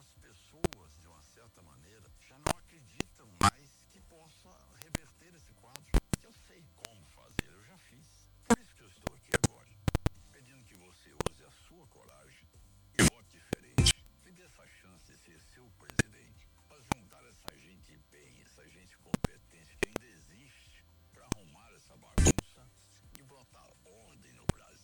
as pessoas, de uma certa maneira, já não acreditam mais que possa reverter esse quadro. Eu sei como fazer, eu já fiz. Por isso que eu estou aqui agora, pedindo que você use a sua coragem e vote diferente. Me dê essa chance de ser seu presidente, para juntar essa gente bem, essa gente competente que ainda existe, para arrumar essa bagunça e botar ordem no Brasil.